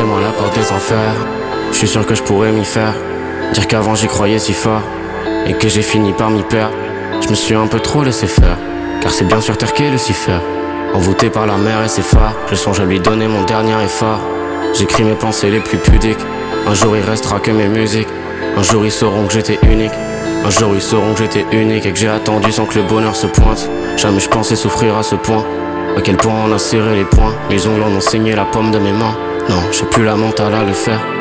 moi la porte des enfers. Je suis sûr que je pourrais m'y faire. Dire qu'avant j'y croyais si fort et que j'ai fini par m'y perdre. Je me suis un peu trop laissé faire, car c'est bien sur terre qu'est Lucifer. Envoûté par la mer et ses phares, je songe à lui donner mon dernier effort. J'écris mes pensées les plus pudiques. Un jour il restera que mes musiques. Un jour ils sauront que j'étais unique. Un jour ils sauront que j'étais unique et que j'ai attendu sans que le bonheur se pointe. Jamais je pensais souffrir à ce point. À quel point on a serré les poings. Mes ongles en ont saigné la paume de mes mains. Non, j'ai plus la mentale à le faire.